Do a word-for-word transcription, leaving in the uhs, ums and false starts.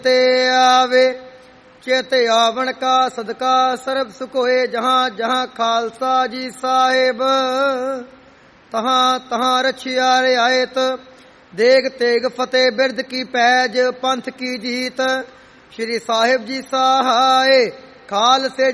ਤੇ ਆਵੇ। ਚਿਤ ਆਵਣ ਕਾ ਸਦਕਾ ਸਰਬ ਸੁਖ ਹੋਏ। ਜਹਾਂ ਜਹਾਂ ਖਾਲਸਾ ਜੀ ਸਾਹਿਬ ਤਹਾਂ ਤਹਾਂ ਰਛਿਆ ਰਿਆਇਤ। ਦੇਗ ਤੇਗ ਫਤਿਹ ਬਿਰਦ ਕੀ ਪੈਜ ਪੰਥ ਕੀ ਜੀਤ। ਸ਼੍ਰੀ ਸਾਹਿਬ ਜੀ ਸਹਾਏ ਖਾਲਸੇ